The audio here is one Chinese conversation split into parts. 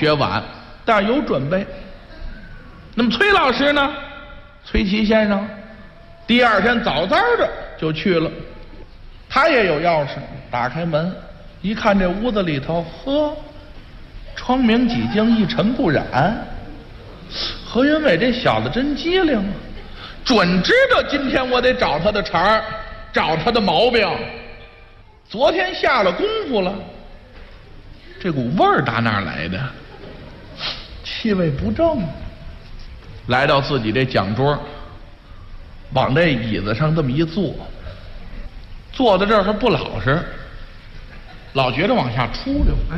学晚，但是有准备。那么崔老师呢？崔琦先生，第二天早早的就去了。他也有钥匙，打开门一看，这屋子里头，呵，窗明几净，一尘不染。何云伟这小子真机灵啊，准知道今天我得找他的茬儿，找他的毛病。昨天下了功夫了，这股味儿打哪儿来的？气味不正。来到自己这讲桌，往这椅子上这么一坐，坐在这儿他不老实，老觉得往下出溜。哎，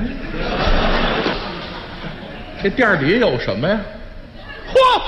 这垫底有什么呀？嚯，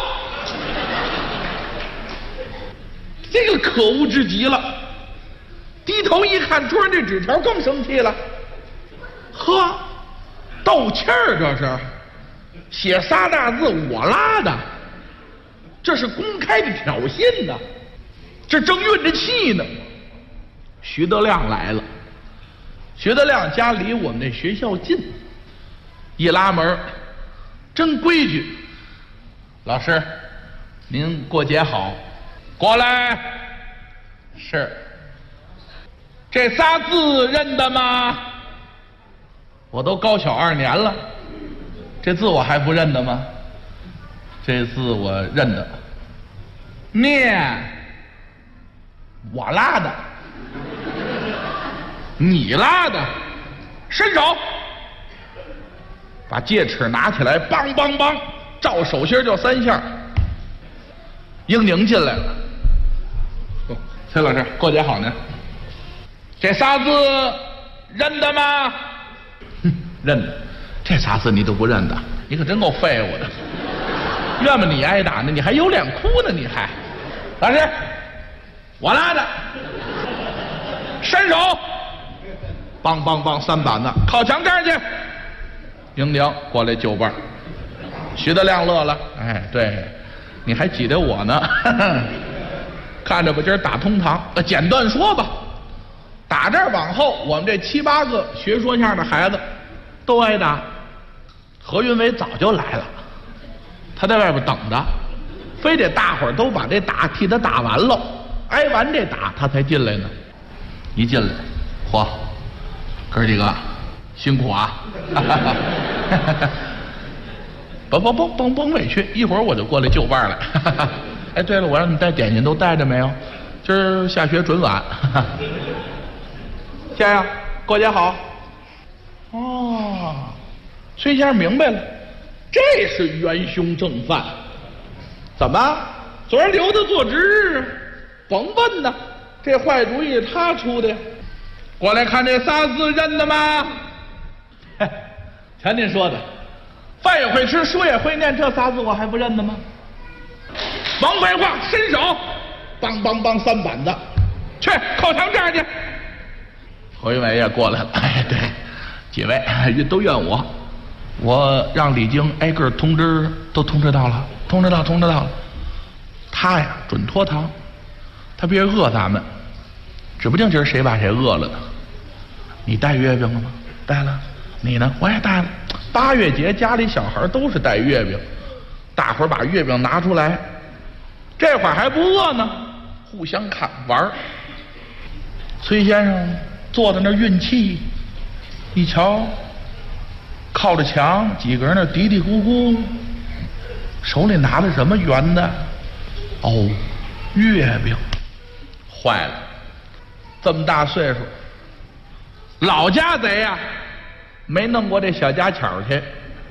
这个可恶至极了！低头一看，桌上这纸条更生气了。呵，斗气儿，这是写仨大字“我拉的”，这是公开的挑衅呢，这正运着气呢。徐德亮来了，徐德亮家离我们这学校近，一拉门，真规矩。老师，您过节好。过来。是。这仨字认得吗？我都高小2年了，这字我还不认得吗？这字我认得。念我拉的，你拉的，伸手，把戒尺拿起来，梆梆梆，照手心就3下。英宁进来了。崔老师，过节好呢。这仨字认得吗？认得。这仨字你都不认得，你可真够废物的。怨不你挨打呢，你还有脸哭呢？你还，老师，我拉的，伸手，梆梆梆3板子，靠墙站去。英宁过来就伴。徐德亮乐了，哎，对，你还挤得我呢。看着吧，今儿打通堂。简短说吧，打这儿往后，我们这7、8个学说相声的孩子都挨打。何云伟早就来了，他在外边等着，非得大伙儿都把这打替他打完了，挨完这打他才进来呢。一进来，嚯，哥几个辛苦啊！甭委屈，一会儿我就过来就伴来。哎，对了，我让你带点心都带着没有？今儿下学准晚。先生，过节好。哦，崔先生明白了，这是元凶正犯。怎么？昨儿留他做值日啊？甭问呢，这坏主意是他出的呀。过来看这仨字认得吗？嘿，瞧您说的，饭也会吃，书也会念，这仨字我还不认得吗？甭废话，伸手，梆梆梆3板子，去靠墙站去。何云伟也过来了。哎，对，几位都怨我，我让李菁挨个通知，都通知到了，通知到了。他呀准拖堂，他别饿咱们，指不定今儿谁把谁饿了呢。你带月饼了吗？带了。你呢？我也带了。8月节家里小孩都是带月饼，大伙儿把月饼拿出来，这会儿还不饿呢，互相看玩。崔先生坐在那儿运气，一瞧，靠着墙，几个人那嘀嘀咕咕，手里拿的什么圆的？哦，月饼。坏了，这么大岁数，老家贼呀，没弄过这小家巧去。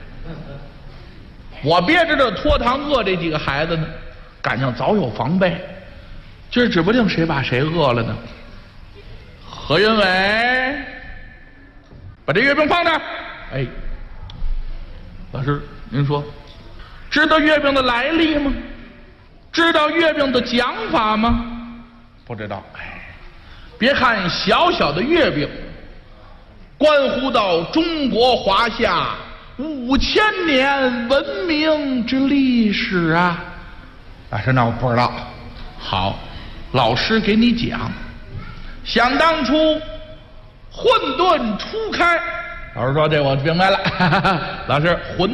我憋着这拖堂饿这几个孩子呢，赶上早有防备，今儿指不定谁把谁饿了呢。何云伟，把这月饼放这儿。哎，老师，您说，知道月饼的来历吗？知道月饼的讲法吗？不知道。哎，别看小小的月饼，关乎到中国华夏5000年文明之历史啊！老师，那我不知道。好，老师给你讲。想当初，混沌初开。老师说这我明白了。老师，混